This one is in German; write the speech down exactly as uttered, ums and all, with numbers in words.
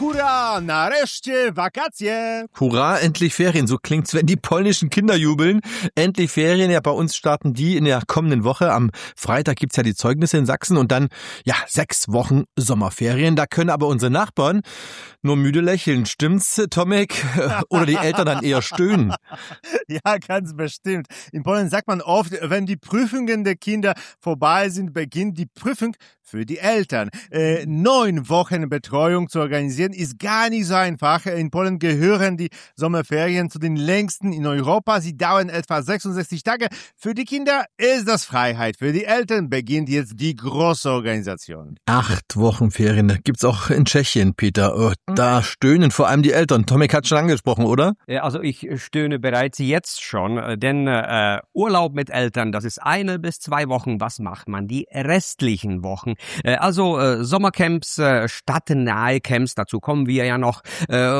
Hurra, nareszcie wakacje! Hurra, endlich Ferien. So klingt's, wenn die polnischen Kinder jubeln. Endlich Ferien. Ja, bei uns starten die in der kommenden Woche. Am Freitag gibt's ja die Zeugnisse in Sachsen und dann, ja, sechs Wochen Sommerferien. Da können aber unsere Nachbarn nur müde lächeln. Stimmt's, Tomek? Oder die Eltern dann eher stöhnen? Ja, ganz bestimmt. In Polen sagt man oft, wenn die Prüfungen der Kinder vorbei sind, beginnt die Prüfung für die Eltern. Äh, neun Wochen Betreuung zu organisieren ist gar nicht so einfach. In Polen gehören die Sommerferien zu den längsten in Europa. Sie dauern etwa sechsundsechzig Tage. Für die Kinder ist das Freiheit. Für die Eltern beginnt jetzt die große Organisation. Acht Wochen Ferien. Gibt's auch in Tschechien, Peter. Oh, da stöhnen vor allem die Eltern. Tomek hat schon angesprochen, oder? Ja, also ich stöhne bereits jetzt schon, denn äh, Urlaub mit Eltern, das ist eine bis zwei Wochen. Was macht man die restlichen Wochen? Äh, also äh, Sommercamps, äh, stadtnahe Camps, dazu kommen wir ja noch. Äh,